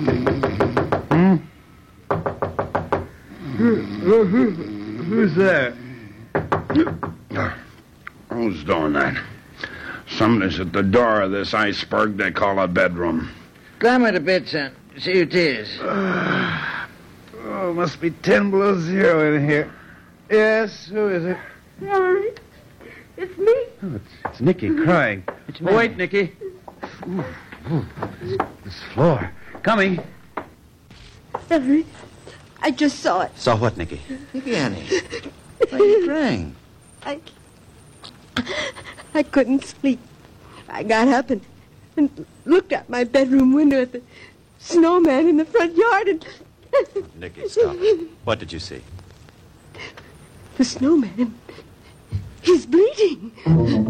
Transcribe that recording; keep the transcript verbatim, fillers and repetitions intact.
Hmm? Who, who, who's there? Who's doing that? Somebody's at the door of this iceberg they call a bedroom. Climb it a bit, son. See who it is. Uh, oh, must be ten below zero in here. Yes, who is it? Harry, it's me. Oh, it's, it's Nicky crying. It's Oh, wait, Nicky. Ooh, ooh, this, this floor. Coming. Harry, I just saw it. Saw what, Nicky? Nicky, honey. Why are you crying? I, I couldn't sleep. I got up and, and looked out my bedroom window at the snowman in the front yard and... Nicky, stop. What did you see? The snowman. He's bleeding.